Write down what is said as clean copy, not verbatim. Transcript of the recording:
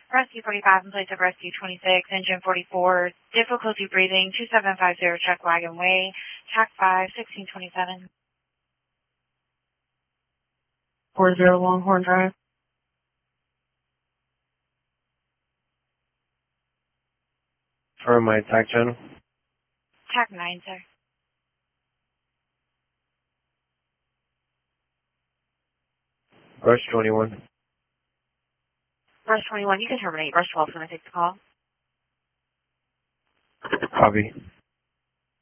Rescue 45 in place of Rescue 26, engine 44, difficulty breathing, 2750 Chuck Wagon Way, TAC 5, 1627. 40 Longhorn Drive. For my TAC channel. TAC 9, sir. Brush 21. Brush 21, you can terminate. Brush 12 is going to take the call. Copy.